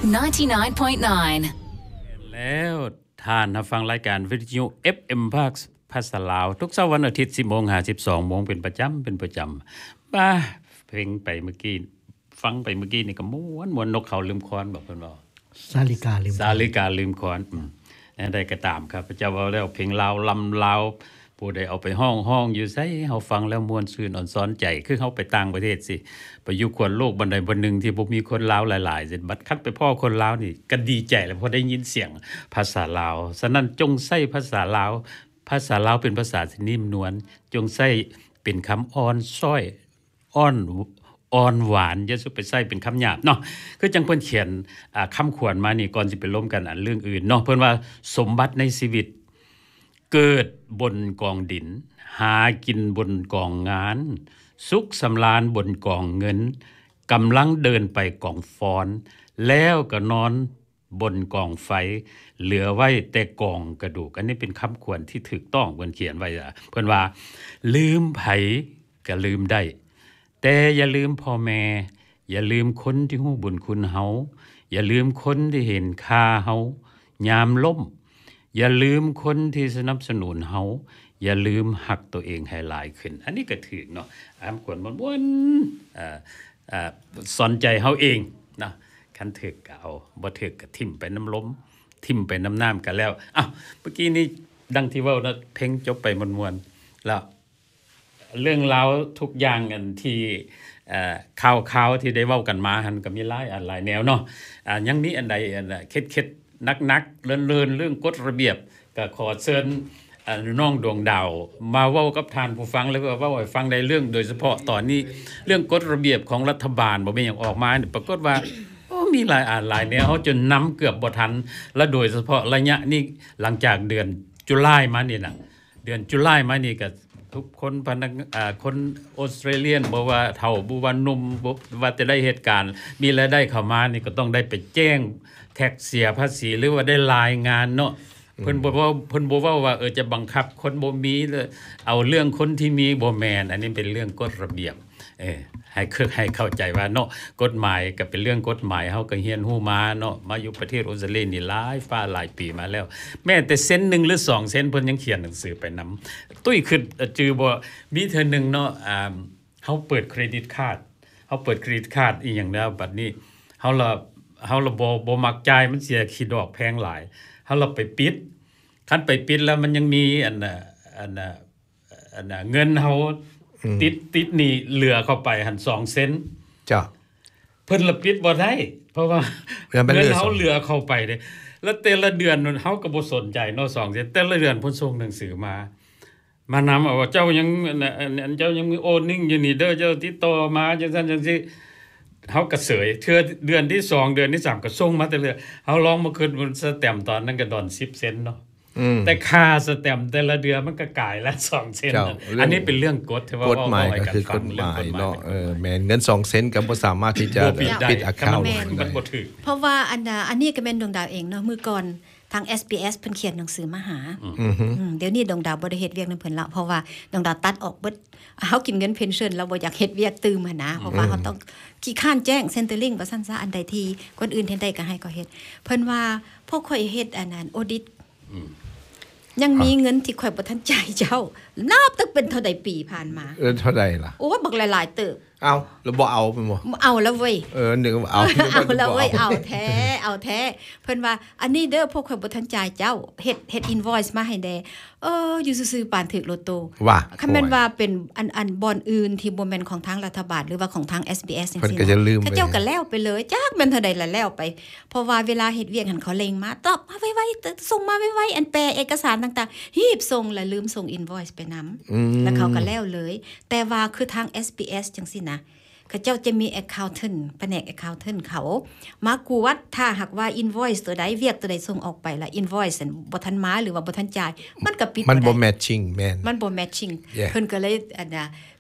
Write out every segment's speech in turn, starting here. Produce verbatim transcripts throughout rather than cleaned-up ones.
ninety-nine point nine แล้วท่านรับฟังรายการวิทยุ เอฟ เอ็ม ภาคภาษาลาวทุกเสาร์วันอาทิตย์ สิบโมงห้าสิบสอง นเป็นประจำเป็นประจำบ้าเพลงไปเมื่อกี้ฟังไปเมื่อกี้นี่ก็ม่วนม่วนนกเขาลืมคอนบอกเพิ่นว่าสาลิกาลืมสาลิกาลืมคอนอืมได้ก็ตามครับพระเจ้าว่าแล้วเพลงลาวลำลาวผู้ใดเอาไปห้องห้องอยู่ไสเฮาฟังแล้วม่วนซื่นอ่อนซ้อนใจคือเฮาไปต่างประเทศสิไปอยู่ควรโลกบันไดบันนึงที่บ่มีคนลาวหลายๆสิบัดคัดไปพ่อคนลาวนี่ก็ดีใจแล้วพอได้ยินเสียงภาษาลาวฉะนั้นจงใช้ภาษาลาวภาษาลาวเป็นภาษาที่นิ่มนวลจงใช้เป็นคำอ่อนช้อยอ่อนอ่อนหวานอย่าสุไปใช้เป็นคำหยาบเนาะคือจังเพิ่นเขียนอ่าคำขวัญมานี่ก่อนสิไปล้มกันอันเรื่องอื่นเนาะเพิ่นว่าสมบัติในชีวิตเกิดบนกองดินหากินบนกองงานสุขสำราญบนกองเงินกำลังเดินไปกองฟอนแล้วก็นอนบนกองไฟเหลือไว้แต่กองกระดูกอันนี้เป็นคำขวัญที่ถูกต้องเพิ่นเขียนไว้เพิ่นว่าลืมไผก็ลืมได้แต่อย่าลืมพ่อแม่อย่าลืมคนที่ฮู้บุญคุณเฮาอย่าลืมคนที่เห็นค่าเฮายามล้มอย่าลืมคนที่สนับสนุนเฮาอย่าลืมหักตัวเองให้หลายขึ้นอันนี้ก็ถูกเนาะอามควรม่วนๆอ่าอ่าสอนใจเฮาเองเนาะคันถูกก็เอาบ่ถูกก็ทิ่มไปน้ำล้มทิ่มไปน้ำน้ำกันแล้วอ้าวเมื่อกี้นี้ดังที่เว้านะเพลงจบไปม่วนๆแล้วเรื่องราวทุกอย่างอันที่เอ่อข่าวๆที่ได้เว้ากันมาหั่นก็มีหลายอันหลายแนวเนาะอ่ายังมีอันใดอันเข็ดๆนักๆเลินๆเรื่องกฎระเบียบก็ขอเชิญอ่าน้องดวงดาวมาเว้ากับท่านผู้ฟังแล้วก็เว้าให้ฟังได้เรื่องโดยเฉพาะตอนนี้เรื่องกฎระเบียบของรัฐบาลบ่มีหยังออกมาเนี่ยปรากฏว่าโอ้มีหลายอันหลายแนวเฮาจนนำเกือบบ่ทันและโดยเฉพาะระยะนี้หลังจากเดือนตุลามานี่น่ะเดือนตุลามานี่ก็ทุกคนพนักอ่าคนออสเตรเลียนบ่ว่าเฒ่าบ่ว่าหนุ่มบ่ว่าจะได้เหตุการณ์มีรายได้เข้ามานี่ก็ต้องได้ไปแจ้งแท็กเสียภาษีหรือว่าได้รายงานเนาะเพิ่นบ่ว่าเพิ่นบ่ว่าว่าเออจะบังคับคนบ่มีเลยเอาเรื่องคนที่มีบ่แม่นอันนี้เป็นเรื่องกฎระเบียบเออให้คือให้เข้าใจว่าเนาะกฎหมายก็เป็นเรื่องกฎหมายเฮาก็เรียนรู้มาเนาะมาอยู่ประเทศออสเตรเลียนี่หลายฟ้าหลายปีมาแล้วแม้แต่เซ็นหนึ่งหรือสองเซ็นเพิ่นยังเขียนหนังสือไปนำตุ้ยคือจือบ่มีเทื่อนึงเนาะอ่าเฮาเปิดเครดิตการ์ดเฮาเปิดเครดิตการ์ดอีหยังแล้วบัดนี้เฮาละเฮาละบ่บ่มักจ่ายมันเสียขี้ดอกแพงหลายเฮาละไปปิดคันไปปิดแล้วมันยังมีอันน่ะอันน่ะอันน่ะเงินเฮาติดติดนี่เหลือเข้าไปหั่นสองเซนจ้ะเพิ่นละปิดบ่ได้เพราะว่าเงินเฮาเหลือเข้าไปเด้แล้วแต่ละเดือนเฮาก็บ่สนใจเนาะสองเซนแต่ละเดือนเพิ่นส่งหนังสือมามานำเอาว่าเจ้ายังอันเจ้ายังมีโอนิ่งอยู่นี่เด้อเจ้าติดต่อมาจังซั่นจังซี่เฮาก็เสยเทื่อเดือนที่สองเดือนที่สามก็ส่งมาแต่เรื่อยเฮาลองมาขึ้นบนสแตมป์ตอนนั้นก็ดอนสิบเซนเนาะแต่ค่าสแตมป์แต่ละเดือนมันก็กลายละสองเซนอันนี้เป็นเรื่องกฎที่ว่ากฎหมายก็คือกฎหมายเนาะเออแม่นเงินสองเซนก็บ่สามารถที่จะปิดอะเคาน์มันบ่ถูกเพราะว่าอันอันนี้ก็แม่นดวงดาวเองเนาะมื้อก่อนทาง เอส บี เอส เพิ่นเขียนหนังสือมาหาอือเดี๋ยวนี้ดวงดาวบ่ได้เฮ็ดเวียกนำเพิ่นละเพราะว่าดวงดาวตัดออกเบิดเฮากินเงินเพนชั่นเราบ่อยากเฮ็ดเวียกตื่มหั่นนะเพราะว่าเฮาต้องขี้ค้านแจ้งเซ็นเตอร์ลิงว่าซั่นซะอันใดที่คนอื่นเฮ็ดได้ก็ให้ก็เฮ็ดเพิ่นว่าพวกข่อยเฮ็ดอันนั้นออดิตยังมีเงินที่ข่อยบ่ทันจ่ายเจ้านับตั้งเป็นเท่าใดปีผ่านมาเออเท่าใดล่ะโอ้บักหลายๆเติบเอาแล้วบ่เอาเป็นบ่เอาแล้วเว้ยเออนึกว่าเอาเอาแล้วเว้ยเอาแท้เอาแท้เพิ่นว่าอันนี้เด้อพวกข่อยบ่ทันจ่ายเจ้าเฮ็ดเฮ็ดอินวอยซ์มาให้แน่เอออยู่ซื่อๆปานถึกโลโตว่าคันแม่นว่าเป็นอันอันบ่อนอื่นที่บ่แม่นของทางรัฐบาลหรือว่าของทาง เอส บี เอส จังซี่เพิ่นก็จะลืมเขาเจ้าก็แล้วไปเลยจักแม่นเท่าใดล่ะแล้วไปเพราะว่าเวลาเฮ็ดเวียกหั่นเขาเล็งมาตอบมาไวๆส่งมาไวๆอันแปลเอกสารต่างๆรีบส่งแล้วลืมส่งอินวอยซ์ไปนำแล้วเขาก็แล้วเลยแต่ว่าคือทาง เอส บี เอส จังซี่นะเขาเจ้าจะมี accountant แผนก accountant เขามากวดถ้าหากว่า invoice ตัวใดเวียกตัวใดส่งออกไปละ invoice บ่ทันมาหรือว่าบ่ทันจ่ายมันก็ปิดมันบ่ matching แม่นมันบ่ matching เพิ่นก็เลยอันน่ะ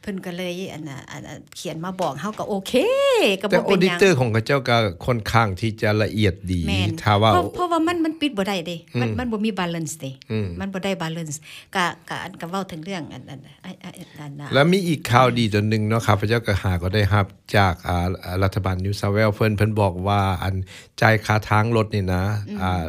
เพิ่นก็เลยอันน่ะอันเขียนมาบอกเฮาก็โอเคก็แต่บ่เป็นหยัง auditor ของเขาเจ้าก็ค่อนข้างที่จะละเอียดดีถ้าว่าเพราะเพราะว่ามันมันปิดบ่ได้เด้มันมันบ่มี balance เด้มันบ่ได้ balance ก็ก็อันก็เว้าถึงเรื่องอันอันอันแล้วมีอีกข่าวดีตัวนึงเนาะครับพระเจ้าก็หาก็ได้รับจากอ่ารัฐบาล New South Wales เพิ่นเพิ่นบอกว่าอันจ่ายค่าทางรถนี่นะอ่า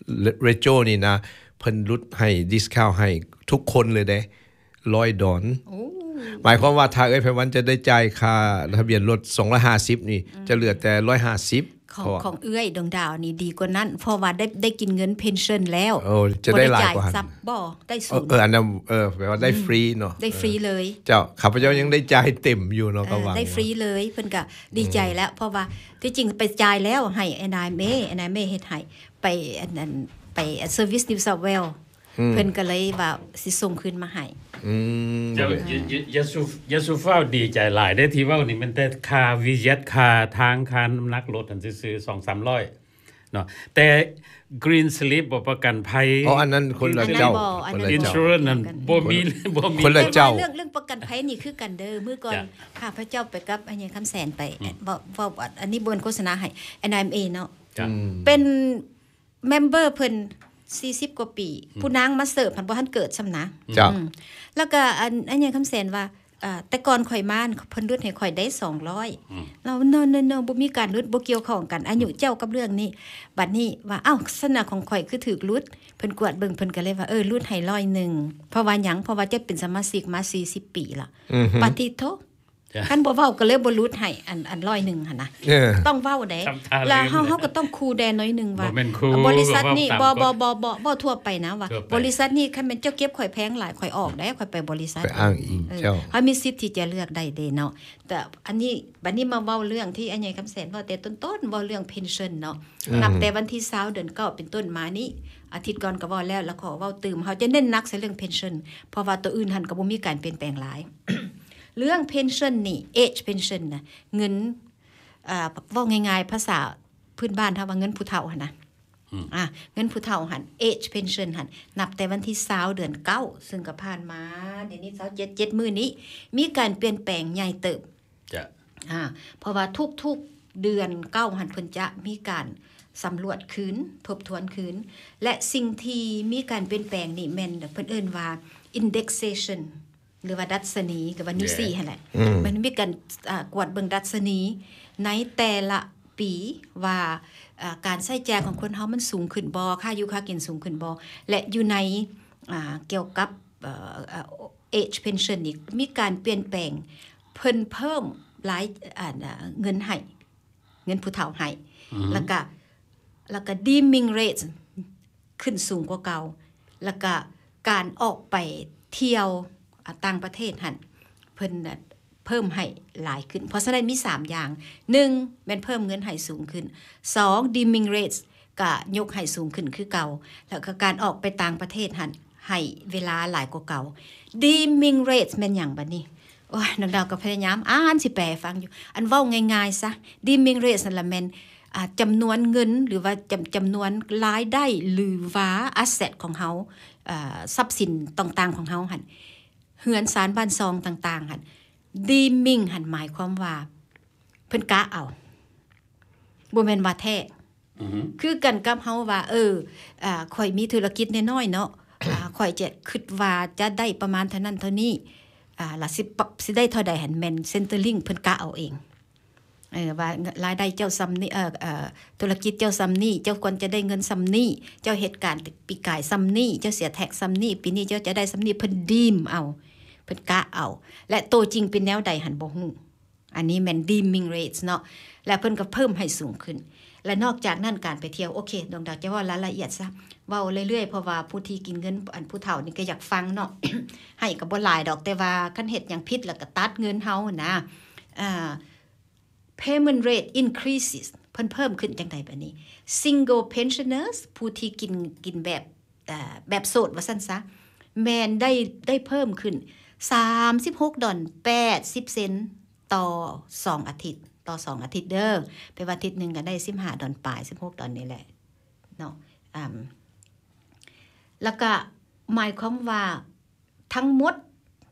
Rejo นี่นะเพิ่นลดให้ discount ให้ทุกคนเลยเด้หนึ่งร้อยดอลหมายความว่าถ้าเอ้ยไผวันจะได้จ่ายค่าทะเบียนรถสองร้อยห้าสิบนี่จะเหลือแต่หนึ่งร้อยห้าสิบของของเอื้อยดวงดาวนี่ดีกว่านั้นเพราะว่าได้ได้กินเงินเพนชั่นแล้วโอ้จะได้หลายกว่าซับบ่ได้ศูนย์เอออันนั้นเออแปลว่าได้ฟรีเนาะได้ฟรีเลยเจ้าข้าพเจ้ายังได้จ่ายเต็มอยู่เนาะก็ว่าได้ฟรีเลยเพิ่นก็ดีใจแล้วเพราะว่าที่จริงไปจ่ายแล้วให้ เอ็น ไอ เอ็ม เอ เอ็น ไอ เอ็ม เอ เฮ็ดให้ไปอันนั้นไปเซอร์วิส New South Wales เพิ่นก็เลยว่าสิส่งคืนมาให้อืมเจ้ายาสูยาสูฟ้าดีใจหลายได้ที่ว่านี่มันแต่ค่าวิเยตค่าทางค่าน้ำหนักรถอันซื่อๆ สองถึงสามร้อย เนาะแต่ Green Slip บ่ประกันภัยอ๋ออันนั้นคนละเจ้าคนละ Insurance นั่นบ่มีบ่มีคนละเจ้าเรื่องเรื่องประกันภัยนี่คือกันเด้อมื้อก่อนข้าพเจ้าไปกับอันนี้คำแสนไปบ่บ่อันนี้บ่นโฆษณาให้ เอ็น ไอ เอ็ม เอ เนาะเป็นเมมเบอร์เพิ่นสี่สิบกว่าปีผู้นางมาเสิร์ฟพันบ่ทันเกิดซำนะจ้ะแล้วก็อันอันนี้คำแสนว่าอ่าแต่ก่อนข่อยมาเพิ่นลดให้ข่อยได้สองร้อยเราเนาะๆๆบ่มีการลดบ่เกี่ยวข้องกันอายุเจ้ากับเรื่องนี้บัดนี้ว่าอ้าวสนะของข่อยคือถูกลดเพิ่นกวดเบิ่งเพิ่นก็เลยว่าเออลดให้ร้อยหนึ่งเพราะว่าหยังเพราะว่าจะเป็นสมาชิกมาสี่สิบปีล่ะปฏิโทคันบ่เว้าก็เลยบ่ลดให้อันอันร้อยหนึ่งหั่นน่ะต้องเว้าได้แล้วเฮาเฮาก็ต้องคูแดน้อยนึงว่าบริษัทนี้บ่บ่บ่บ่บ่ทั่วไปนะว่าบริษัทนี้คันแม่นเจ้าเก็บข่อยแพงหลายข่อยออกได้ข่อยไปบริษัทไปอ้างอิงเจ้าเฮามีสิทธิ์ที่จะเลือกได้เด้เนาะแต่อันนี้บัดนี้มาเว้าเรื่องที่อันใหญ่คำแสนเว้าแต่ต้นๆเว้าเรื่อง pension เนาะนับแต่วันที่ยี่สิบเดือนเก้าเป็นต้นมานี้อาทิตย์ก่อนก็เว้าแล้วแล้วขอเว้าตื่มเฮาจะเน้นหนักใส่เรื่อง pension เพราะว่าตัวอื่นหั่นก็บ่มีการเปลี่ยนแปลงหลายเรื่อง pension นี่ age pension น่ะเงินอ่าเว้าง่ายๆภาษาพื้นบ้านถ้าว่าเงินผู้เฒ่าหั่นน่ะอ่ะเงินผู้เฒ่าหั่น age pension หั่นนับแต่วันที่ยี่สิบเดือนเก้าซึ่งก็ผ่านมาเดี๋ยวนี้ยี่สิบเจ็ด เจ็ดมื้อนี้มีการเปลี่ยนแปลงใหญ่เติบจ้ะอ่าเพราะว่าทุกๆเดือนเก้าหั่นเพิ่นจะมีการสำรวจคืนทบทวนคืนและสิ่งที่มีการเปลี่ยนแปลงนี่แม่นเพิ่นเอิ้นว่า indexationหรือว่าดัชนีกับว่านิวซีหั่นแหละมันมีการอ่ากวดเบิ่งดัชนีในแต่ละปีว่าอ่าการใช้จ่ายของคนเฮามันสูงขึ้นบ่ค่าอยู่ค่ากินสูงขึ้นบ่และอยู่ในอ่าเกี่ยวกับเอ่อ age pension นี่มีการเปลี่ยนแปลงเพิ่นเพิ่มหลายอ่าเงินให้เงินผู้เฒ่าให้แล้วก็แล้วก็ dimming rate ขึ้นสูงกว่าเก่าแล้วก็การออกไปเที่ยวต่างประเทศหั่นเพิ่นเพิ่มให้หลายขึ้นเพราะฉะนั้นมีสามอย่างหนึ่งแม่นเพิ่มเงินให้สูงขึ้นสอง dimming rates ก็ยกให้สูงขึ้นคือเก่าแล้วก็การออกไปต่างประเทศหั่นให้เวลาหลายกว่าเก่า dimming rates แม่นหยังบัดนี้โอ้ยนักดาวก็พยายามอ่านสิแปลฟังอยู่อันเว้าง่ายๆซะ dimming rates นั่นล่ะแม่นอ่าจำนวนเงินหรือว่าจำจำนวนรายได้หรือว่า asset ของเฮาอ่าทรัพย์สินต่างๆของเฮาหั่นเฮือนศาลบ้านซองต่างๆหั่น dimming หั่นหมายความว่าเพิ่นกะเอาบ่แม่นว่าแท้คือกันกับเฮาว่าเอออ่าข่อยมีธุรกิจน้อยๆเนาะอ่าข่อยจะคิดว่าจะได้ประมาณเท่านั้นเท่านี้อ่าล่ะสิสิได้เท่าใดหั่นแม่น Centrelink เพิ่นกะเอาเองเออว่ารายได้เจ้าซำนี้เอ่อเอ่อธุรกิจเจ้าซำนี้เจ้าควรจะได้เงินซำนี้เจ้าเหตุการณ์ปีกายซำนี้เจ้าเสียแท็กซำนี้ปีนี้เจ้าจะได้ซำนี้เพิ่นดีมเอาเพิ่นกะเอาและโตจริงเป็นแนวใดหั่นบ่ฮู้อันนี้แม่น dimming rates เนาะและเพิ่นก็เพิ่มให้สูงขึ้นและนอกจากนั้นการไปเที่ยวโอเคดวงดาวจะว่ารายละเอียดซะเว้าเรื่อยๆเพราะว่าผู้ที่กินเงินอันผู้เฒ่านี่ก็อยากฟังเนาะ ให้ก็บ่หลายดอกแต่ว่าคันเฮ็ดหยังผิดแล้วก็ตัดเงินเฮานะอ่าpayment rate increases เพิ่นเพิ่มขึ้นจังได๋บัดนี้ single pensioners ผู้ที่กินกินแบบเอ่อแบบโสดว่าซั่นซะแม่นได้ได้เพิ่มขึ้นสามสิบหกดอลแปดสิบเซนต์ต่อสองอาทิตย์ต่อสองอาทิตย์เด้อไปว่าอาทิตย์นึงก็ได้สิบห้าดอลปลายสิบหกดอลนี่แหละเนาะอ่าแล้วก็หมายความว่าทั้งหมด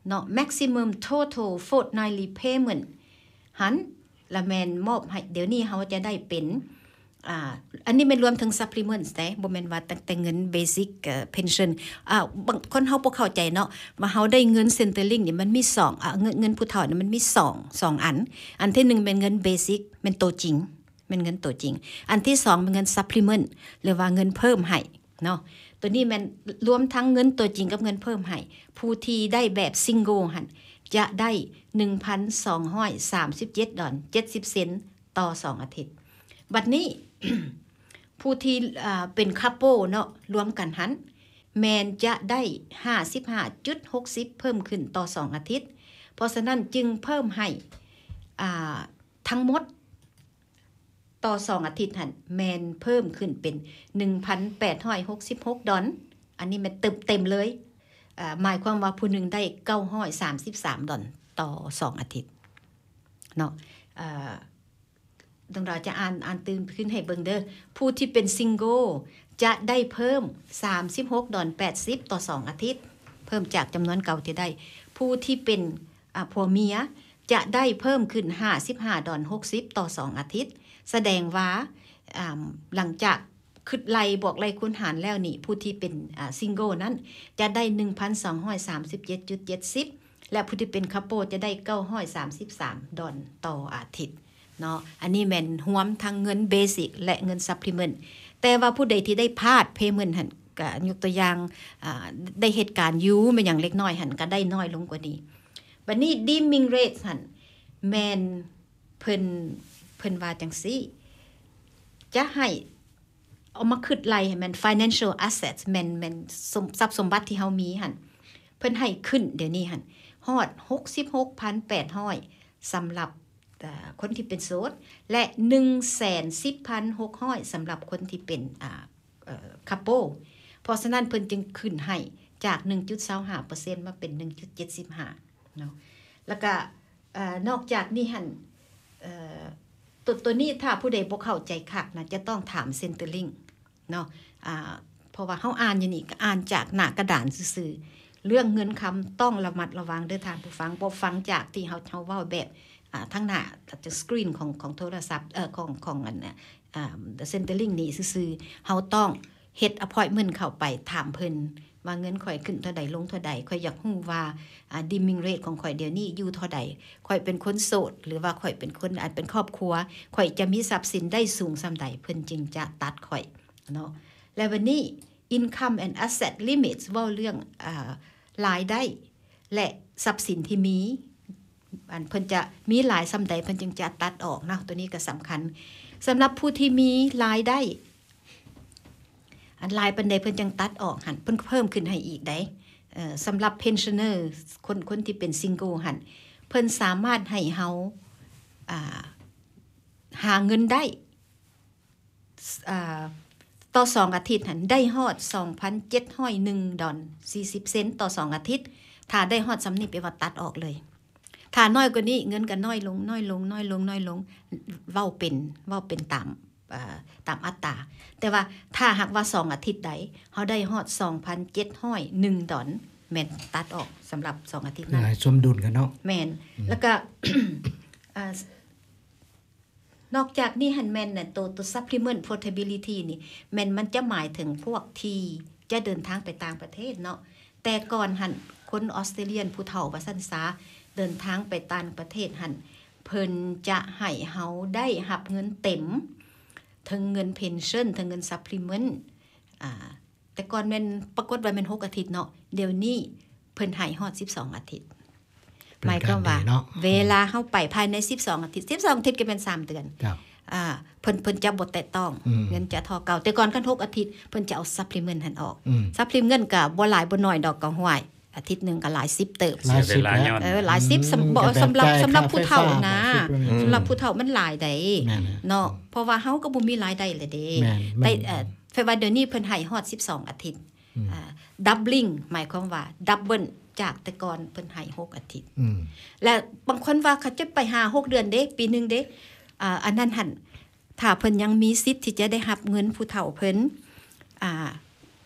เนาะ maximum total fortnightly payment หันละแม่นมอบให้เดี๋ยวนี้เฮาจะได้เป็นอ่าอันนี้มันรวมถึง supplements ได้บ่แม่นว่าแต่เงิน basic pension อ่าบางคนเฮาบ่เข้าใจเนาะว่าเฮาได้เงิน Centrelink นี่มันมีสองอ่าเงินเงินผู้เฒ่านี่มันมีสอง สองอันอันที่หนึ่งเป็นเงิน basic เป็นตัวจริงเป็นเงินตัวจริงอันที่สองเป็นเงิน supplement หรือว่าเงินเพิ่มให้เนาะตัวนี้มันรวมทั้งเงินตัวจริงกับเงินเพิ่มให้ผู้ที่ได้แบบ single หั่นจะได้ หนึ่งพันสองร้อยสามสิบเจ็ด ดอลลาร์เจ็ดสิบเซนต์ต่อสองอาทิตย์บัดนี้ ผู้ที่อ่าเป็นคัพเปิลเนาะรวมกันหันแมนจะได้ ห้าสิบห้าจุดหกศูนย์ เพิ่มขึ้นต่อสองอาทิตย์เพราะฉะนั้นจึงเพิ่มให้อ่าทั้งหมดต่อสองอาทิตย์หั่นแมนเพิ่มขึ้นเป็น หนึ่งพันแปดร้อยหกสิบหก ดอลลาร์อันนี้มันเต็มเต็มเลยอ่าหมายความว่าผู้หนึ่งได้เก้าร้อยสามสิบสาม ดอลลาร์ต่อสองอาทิตย์เนาะอ่าต้องเราจะอ่านอ่านตื่นขึ้นให้เบิ่งเด้อผู้ที่เป็นซิงเกิลจะได้เพิ่มสามสิบหก ดอลลาร์แปดสิบต่อสองอาทิตย์เพิ่มจากจำนวนเก่าที่ได้ผู้ที่เป็นอ่าผัวเมียจะได้เพิ่มขึ้นห้าสิบห้า ดอลลาร์หกสิบต่อสองอาทิตย์แสดงว่าอ่าหลังจากคิดไล่บวกไล่คูณหารแล้วนี่ผู้ที่เป็นอ่าซิงเกิลนั้นจะได้ หนึ่งพันสองร้อยสามสิบเจ็ดจุดเจ็ดศูนย์ และผู้ที่เป็นคัพเปิลจะได้เก้าร้อยสามสิบสาม ดอลลาร์ต่ออาทิตย์เนาะอันนี้แม่นรวมทั้งเงินเบสิกและเงินซัพพลีเมนต์แต่ว่าผู้ใดที่ได้พลาดเพย์เมนต์หั่นก็ยกตัวอย่างอ่าได้เหตุการณ์อยู่มาอย่างเล็กน้อยหั่นก็ได้น้อยลงกว่านี้บัดนี้ dimming rate หั่นแม่นเพิ่นเพิ่นว่าจังซี่จะให้เอามาคิดไล่ให้มัน financial assets แม่นแม่นทรัพย์สมบัติที่เฮามีหั่นเพิ่นให้ขึ้นเดี๋ยวนี้หั่นฮอด หกสิบหกพันแปดร้อย สำหรับคนที่เป็นโสดและ หนึ่งแสนสิบพันหกร้อย สำหรับคนที่เป็นอ่าเอ่อคัพเปิลเพราะฉะนั้นเพิ่นจึงขึ้นให้จาก หนึ่งจุดสองห้าเปอร์เซ็นต์ มาเป็น หนึ่งจุดเจ็ดสิบห้า เนาะแล้วก็เอ่อนอกจากนี้หั่นเอ่อตัวตัวนี้ถ้าผู้ใดบ่เข้าใจคักนะจะต้องถาม Centrelink เนาะอ่าเพราะว่าเฮาอ่านอยู่นี่ก็อ่านจากหน้ากระดานซื่อๆเรื่องเงินคำต้องระมัดระวังเด้อท่านผู้ฟังบ่ฟังจากที่เฮาเฮาเว้าแบบอ่าทั้งหน้าจะสกรีนของของโทรศัพท์เอ่อของของอันน่ะอ่า Centrelink นี่ซื่อๆเฮาต้องเฮ็ด appointment เข้าไปถามเพิ่นว่าเงินข่อยขึ้นเท่าใดลงเท่าใดข่อยอยากฮู้ว่าอ่า dimming rate ของข่อยเดี๋ยวนี้อยู่เท่าใดข่อยเป็นคนโสดหรือว่าข่อยเป็นคนอาจเป็นครอบครัวข่อยจะมีทรัพย์สินได้สูงส่ำใดเพิ่นจึงจะตัดข่อยเนาะและวันนี้ income and asset limits เว้าเรื่องอ่ารายได้และทรัพย์สินที่มีอันเพิ่นจะมีหลายส่ำใดเพิ่นจึงจะตัดออกนะตัวนี้ก็สำคัญสำหรับผู้ที่มีรายได้อันหลายปานใดเพิ่นจังตัดออกหั่นเพิ่นเพิ่มขึ้นให้อีกได้เอ่อสำหรับ pensioner คนคนที่เป็นซิงเกิลหั่นเพิ่นสามารถให้เฮาอ่าหาเงินได้อ่าต่อสองอาทิตย์หั่นได้ฮอด สองพันเจ็ดร้อยเอ็ด ดอลลาร์สี่สิบเซนต์ต่อสองอาทิตย์ถ้าได้ฮอดสำนี้ไปว่าตัดออกเลยถ้าน้อยกว่านี้เงินก็น้อยลงน้อยลงน้อยลงน้อยลงเว้าเป็นเว้าเป็นตามอ่าตามอัตราแต่ว่าถ้าหากว่าสองอาทิตย์ใดเฮาได้ฮอด สองพันเจ็ดร้อยเอ็ด ดอลลาร์แม่นตัดออกสำหรับสองอาทิตย์นั้นให้สมดุลกันเนาะแม่นแล้วก็ อ่านอกจากนี้หั่นแม่นน่ะตัวตัว supplement portability นี่แม่นมันจะหมายถึงพวกที่จะเดินทางไปต่างประเทศเนาะแต่ก่อนหั่นคนออสเตรเลียนผู้เฒ่าว่าซั่นซาเดินทางไปต่างประเทศหั่นเพิ่นจะให้เฮาได้รับเงินเต็มทั้งเงิน pension ทั้งเงิน supplement อ่าแต่ก่อนแม่นปรากฏว่าแม่นหกอาทิตย์เนาะเดี๋ยวนี้เพิ่นให้ฮอดสิบสองอาทิตย์หมายความว่าเวลาเฮาไปภายในสิบสองอาทิตย์สิบสองอาทิตย์ก็เป็นสามเดือนครับอ่าเพิ่นเพิ่นจะบ่แตะต้องเงินจะเท่าเก่าแต่ก่อนคันหกอาทิตย์เพิ่นจะเอา supplement หั่นออก supplement เงินก็บ่หลายบ่น้อยดอกก็ห้วยอาทิตย์นึงก็หลายสิบเติบหลายสิบเออหลายสิบสำบ่สำหรับสำหรับผู้เฒ่านะสำหรับผู้เฒ่ามันหลายได้เนาะเพราะว่าเฮาก็บ่มีรายได้เลยเด้แต่เอ่อไฟว่าเดี๋ยวนี้เพิ่นให้ฮอดสิบสองอาทิตย์อ่า doubling หมายความว่า double จากแต่ก่อนเพิ่นให้หกอาทิตย์และบางคนว่าเขาจะไปหาหกเดือนเด้ปีนึงเด้อ่าอันนั้นหั่นถ้าเพิ่นยังมีสิทธิ์ที่จะได้รับเงินผู้เฒ่าเพิ่นอ่า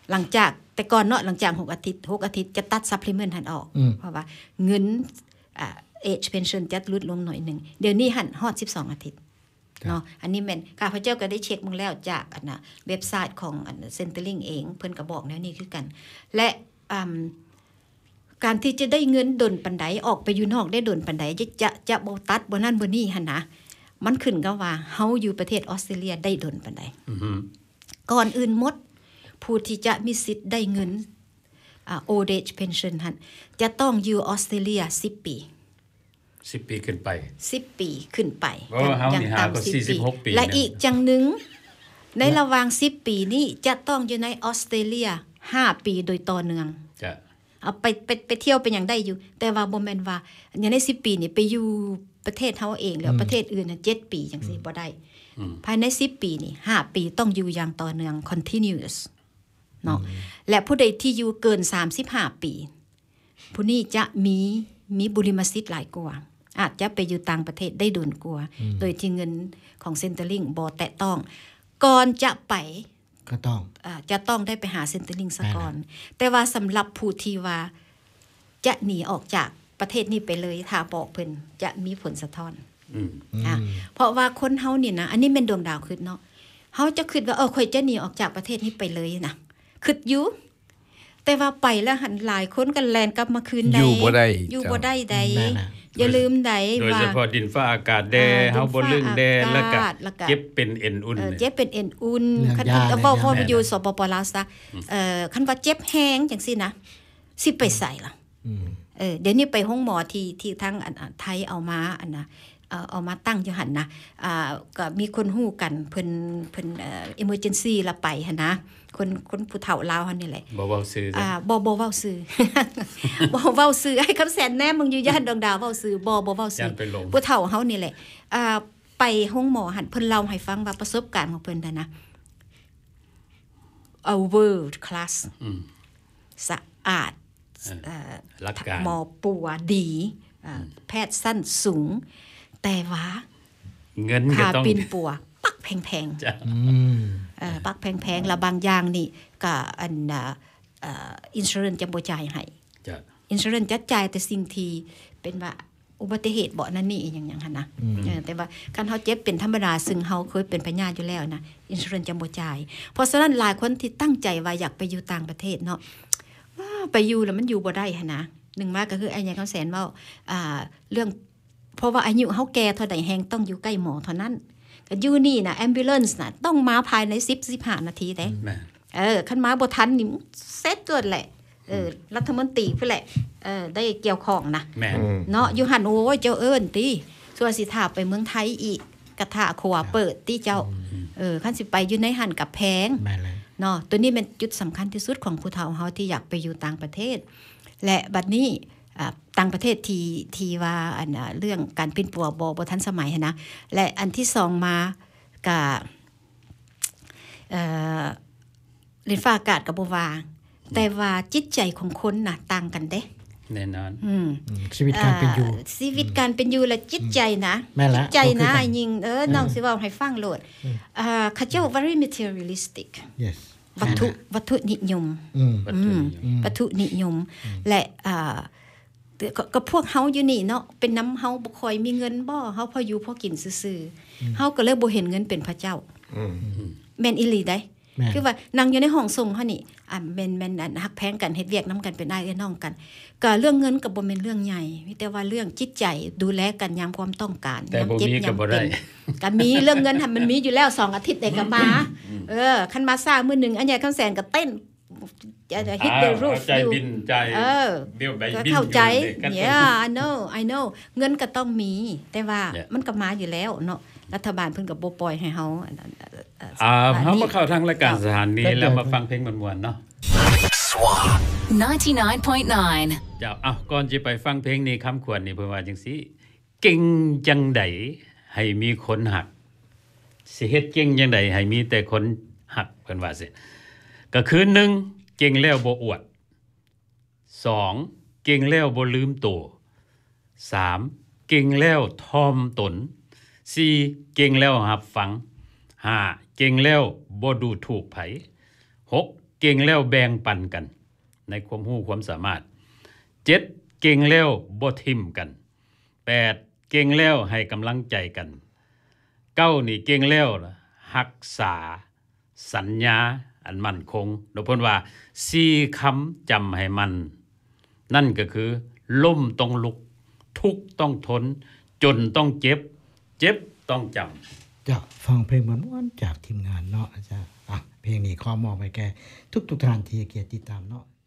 หลังจากแต่ก่อนเนาะหลังจากหกอาทิตย์หกอาทิตย์จะตัด supplement หันออกเพราะว่าเงินอ่า age pension จะลดลงหน่อยนึงเดี๋ยวนี้หันฮอดสิบสองอาทิตย์เนาะอันนี้แม่นข้าพเจ้าก็ได้เช็คมึงแล้วจากอันน่ะเว็บไซต์ของอัน Centrelink เองเพิ่นก็บอกแนวนี้คือกันและอ่าการที่จะได้เงินดนปานใดออกไปอยู่นอกได้ดนปานใดจะจะจะบ่ตัดบ่นั่นบ่นี่หั่นนะมันขึ้นกับว่าเฮาอยู่ประเทศออสเตรเลียได้ดนปานใดอือฮึก่อนอื่นหมดผู้ที่จะมีสิทธิ์ได้เงินอ่า old age pension หั่นจะต้องอยู่ออสเตรเลียสิบปีสิบปีขึ้นไปสิบปีขึ้นไปอย่างต่ำสี่สิบหกปีและอีกจังนึงในระหว่างสิบปีนี้จะต้องอยู่ในออสเตรเลียห้าปีโดยต่อเนื่องจะเอาไปไปไปเที่ยวเป็นอย่างได้อยู่แต่ว่าบ่แม่นว่าอย่างในสิบปีนี่ไปอยู่ประเทศเฮาเองแล้วประเทศอื่นน่ะเจ็ดปีจังซี่บ่ได้ภายในสิบปีนี่ห้าปีต้องอยู่อย่างต่อเนื่อง continuous เนาะและผู้ใดที่อยู่เกินสามสิบห้าปีผู้นี้จะมีมีบุริมสิทธิ์หลายกว่าอาจจะไปอยู่ต่างประเทศได้ดนกว่าโดยที่เงินของ Centrelink บ่แตะต้องก่อนจะไปก็ต้องอ่าจะต้องได้ไปหา Centrelink ซะก่อนแต่ว่าสำหรับผู้ที่ว่าจะหนีออกจากประเทศนี้ไปเลยถ้าบอกเพิ่นจะมีผลสะท้อนอืมอ่าเพราะว่าคนเฮานี่นะอันนี้เป็นดวงดาวคิดเนาะเฮาจะคิดว่าเออข่อยจะหนีออกจากประเทศนี้ไปเลยนะคิดอยู่แต่ว่าไปแล้วหันหลายคนกันแลนกลับมาคืนใดอยู่บ่ได้อยู่บ่ได้ใดอย่าลืมใดว่าโดยเฉพาะดินฟ้าอากาศแดเฮาบ่ลึงแดแล้วก็เจ็บเป็นเอ็นอุ่นเจ็บเป็นเอ็นอุ่นคันเว้าๆอยู่สปปลาวซะเอ่อคันว่าเจ็บแฮงจังซี่นะสิไปใส่ล่ะเออเดี๋ยวนี้ไปห้องหมอที่ที่ทางไทยเอามาอันน่ะเอามาตั้งอยู่หั่นนะอ่าก็มีคนฮู้กันเพิ่นเพิ่นเอ่อ emergency ละไปหั่นนะคนคนผู้เฒ่าลาวหั่นนี่แหละบ่เว้าชื่ออ่าบ่บ่เว้าชื่อบ่เว้าชื่อให้คำแสนแน่มึงอยู่ย่านดวงดาวเว้าชื่อบ่บ่เว้าชื่อผู้เฒ่าเฮานี่แหละอ่าไปห้องหมอหั่นเพิ่นเล่าให้ฟังว่าประสบการณ์ของเพิ่นน่ะนะ a world class อืมสะอาดเอ่อหลักการหมอปัวดีอ่าแพทย์ชั้นสูงแต่ว่าเงินก็ต้องค่าปิ่นปัวปักแพงๆอืมเอ่อปักแพงๆแล้วบางอย่างนี่ก็อันน่ะเอ่อ insurance จะบ่จ่ายให้จ้ะ insurance จะจ่ายแต่สิ่งที่เป็นว่าอุบัติเหตุบ่นั่นนี่อย่างหยังหั่นนะเออแต่ว่าคันเฮาเจ็บเป็นธรรมดาซึ่งเฮาเคยเป็นพยาธิอยู่แล้วนะ insurance จะบ่จ่ายเพราะฉะนั้นหลายคนที่ตั้งใจว่าอยากไปอยู่ต่างประเทศเนาะว่าไปอยู่แล้วมันอยู่บ่ได้หั่นนะหนึ่งมาก็คือไอ้หยังเขาแสนเว้าอ่าเรื่องเพราะว่าอายุเฮาแก่เท่าใดแฮงต้องอยู่ใกล้หมอเท่านั้นก็อยู่นี่น่ะ ambulance น่ะต้องมาภายในสิบถึงสิบห้านาทีเด้เออคันมาบ่ทันนี่เสร็จเกิดแหละเออรัฐมนตรีพุ่นแหละเออได้เกี่ยวข้องนะเนาะอยู่หั่นโอ้ยเจ้าเอิ้นติส่วนสิถ้าไปเมืองไทยอีกกระทะครัวเปิดติเจ้าเออคันสิไปอยู่ในหั่นกับแพงเนาะตัวนี้เป็นจุดสำคัญที่สุดของผู้เฒ่าเฮาที่อยากไปอยู่ต่างประเทศและบัดนี้ต่างประเทศที่ที่ว่าอันเรื่องการปิ้นปัวบ่บ่ทันสมัยนะและอันที่สองมาก็เอ่อเรียนฟ้าอากาศก็บ่ว่าแต่ว่าจิตใจของคนน่ะต่างกันเด้แน่นอนอืมชีวิตการเป็นอยู่ชีวิตการเป็นอยู่และจิตใจนะจิตใจนะยิงเออน้องสิเว้าให้ฟังโลดอ่าเขาเจ้า very materialistic yes วัตถุวัตถุนิยมอืมวัตถุนิยมและอ่าก็พวกเฮาอยู่นี่เนาะเป็นน้ำเฮาบ่ค่อยมีเงินบ่เฮาพออยู่พอกินซื่อๆเฮาก็เลยบ่เห็นเงินเป็นพระเจ้าอืมแม่นอีหลีได้คือว่านั่งอยู่ในห้องส่งเฮานี่อ่าแม่นแม่นอันฮักแพงกันเฮ็ดเวียกนำกันเป็นอ้ายน้องกันก็เรื่องเงินก็บ่แม่นเรื่องใหญ่มีแต่ว่าเรื่องจิตใจดูแลกันยามความต้องการยามเจ็บยามเป็นก็มีเรื่องเงินมันมีอยู่แล้วสองอาทิตย์ได้ก็มาเออคันมาซ่ามื้อนึงอันใหญ่คำแสนก็เต้นจะฮิตเดรูฟอยู่ใจเออเบี้ยวใบบินเข้าใจ yeah I know I know เงินก็ต้องมีแต่ว่ามันก็มาอยู่แล้วเนาะรัฐบาลเพิ่นก็บ่ปล่อยให้เฮาอ่าเฮามาเข้าทางรายการสถานีแล้วมาฟังเพลงม่วนๆเนาะ ninety-nine point nine เจ้าอ้าวก่อนสิไปฟังเพลงนี้คำควรนี่เพิ่นว่าจังซี่เก่งจังได๋ให้มีคนหักสิเฮ็ดเก่งจังได๋ให้มีแต่คนหักเพิ่นว่าซิก็คือหนึ่งเก่งแล้วบ่อวดสองเก่งแล้วบ่ลืมตัวสามเก่งแล้วถ่อมตนสี่เก่งแล้วรับฟังห้าเก่งแล้วบ่ดูถูกไผหกเก่งแล้วแบ่งปันกันในความรู้ความสามารถเจ็ดเก่งแล้วบ่ทิ่มกันแปดเก่งแล้วให้กำลังใจกันเก้านี่เก่งแล้วรักษาสัญญาอันมั่นคงโดยเพิ่นว่าสี่คำจำให้มันนั่นก็คือล้มต้องลุกทุกข์ต้องทนจนต้องเจ็บเจ็บต้องจำจะฟังเพลงม่วนๆจากทีมงานเนาะอาจารย์อ่ะเพลงนี้ขอมอบไว้แก่ทุกๆท่านที่เกียรติติดตามเนาะ